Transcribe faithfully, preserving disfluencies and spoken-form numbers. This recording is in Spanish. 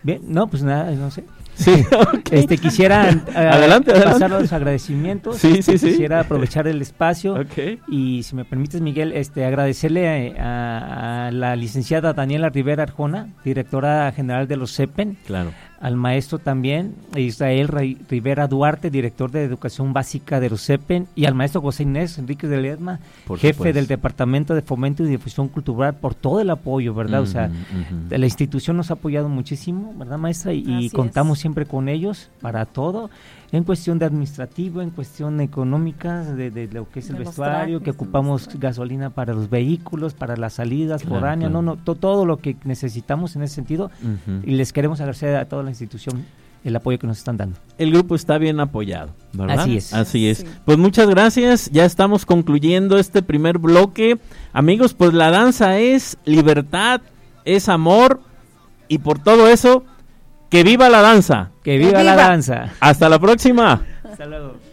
Bien, no, pues nada, no sé. Sí, okay. Este quisiera uh, adelante, pasar adelante. los agradecimientos. Sí, sí, sí. Quisiera aprovechar el espacio okay. y, si me permites, Miguel, este agradecerle a, a la licenciada Daniela Rivera Arjona, directora general de los CEPEN. Claro. Al maestro también, Israel Rivera Duarte, director de Educación Básica de los CEPEN, y al maestro José Inés Enríquez de Ledesma, por jefe supuesto. Del Departamento de Fomento y Difusión Cultural, por todo el apoyo, ¿verdad? Uh-huh, o sea, uh-huh. La institución nos ha apoyado muchísimo, ¿verdad, maestra? Y, y contamos es. siempre con ellos para todo, en cuestión de administrativo, en cuestión económica, de, de lo que es el de vestuario, trajes, que ocupamos gasolina para los vehículos, para las salidas claro, foráneas, claro. no, no, to, todo lo que necesitamos en ese sentido, uh-huh. y les queremos agradecer a toda la institución el apoyo que nos están dando. El grupo está bien apoyado, ¿verdad? Así es. Así es. Sí. Pues muchas gracias, ya estamos concluyendo este primer bloque. Amigos, pues la danza es libertad, es amor, y por todo eso, ¡que viva la danza! ¡Que viva, ¡Que viva! la danza! ¡Hasta la próxima! Hasta luego.